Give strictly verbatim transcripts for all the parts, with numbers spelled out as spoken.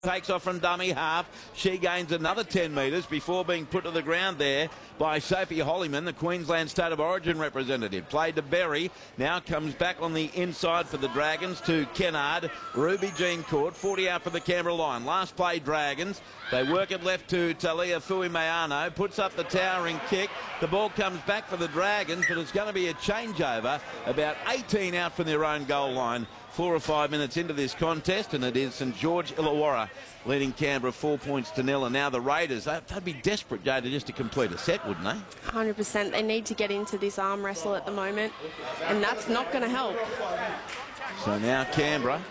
Takes off from dummy half. She gains another ten metres before being put to the ground there by Sophie Hollyman, the Queensland State of Origin representative. Played to Berry. Now comes back on the inside for the Dragons to Kennard. Ruby Jean Court, forty out for the Canberra line. Last play, Dragons. They work it left to Talia Fuimeano. Puts up the towering kick. The ball comes back for the Dragons, but it's going to be a changeover. About eighteen out from their own goal line. Four or five minutes into this contest, and it is St George Illawarra leading Canberra four points to nil. And now the Raiders, they'd be desperate, Jada, just to complete a set, wouldn't they? one hundred percent. They need to get into this arm wrestle at the moment, and that's not going to help. So now Canberra,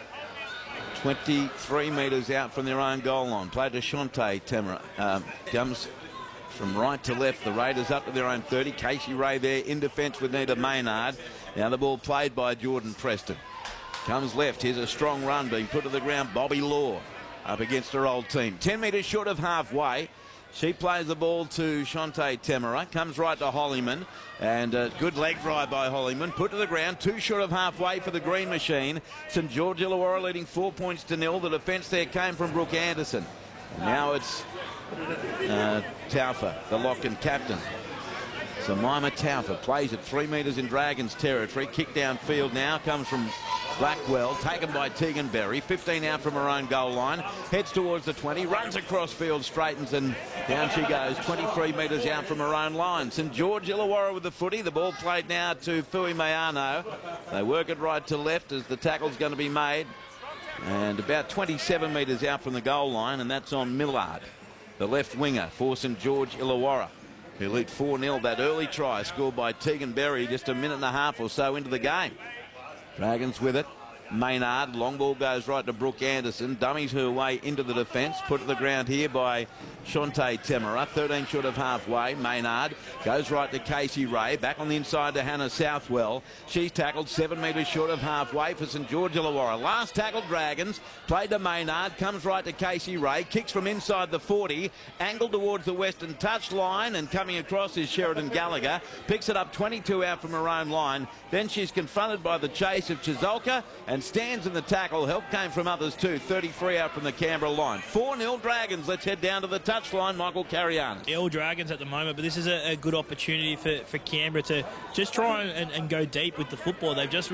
twenty-three metres out from their own goal line. Played to Shante Tamara. Um, comes from right to left. The Raiders up to their own thirty. Casey Ray there in defence with Nita Maynard. Now the ball played by Jordan Preston. Comes left. Here's a strong run being put to the ground. Bobby Law up against her old team. ten metres short of halfway. She plays the ball to Shante Tamara. Comes right to Hollyman. And a good leg drive by Hollyman. Put to the ground. Two short of halfway for the Green Machine. St George Illawarra leading four points to nil. The defence there came from Brooke Anderson. And now it's uh, Taufa, the lock-in captain. So Mima Taufa plays at three metres in Dragons territory. Kick downfield now. Comes from Blackwell, taken by Tegan Berry, fifteen out from her own goal line, heads towards the twenty, runs across field, straightens, and down she goes, twenty-three metres out from her own line. St George Illawarra with the footy, the ball played now to Fuimeano. They work it right to left as the tackle's going to be made, and about twenty-seven metres out from the goal line, and that's on Millard, the left winger for St George Illawarra, who lead four nil. That early try scored by Tegan Berry just a minute and a half or so into the game. Dragons with it. Maynard, long ball goes right to Brooke Anderson, dummies her way into the defence, put to the ground here by Shante Tamara, thirteen short of halfway. Maynard goes right to Casey Ray, back on the inside to Hannah Southwell. She's tackled seven metres short of halfway for St George Illawarra. Last tackle, Dragons, played to Maynard, comes right to Casey Ray, kicks from inside the forty, angled towards the western touch line, and coming across is Sheridan Gallagher, picks it up twenty-two out from her own line. Then she's confronted by the chase of Chizolka and stands in the tackle. Help came from others too. thirty-three out from the Canberra line. four nil Dragons. Let's head down to the touchline. Michael Carianis. All Dragons at the moment, but this is a, a good opportunity for, for Canberra to just try and, and go deep with the football. They've just really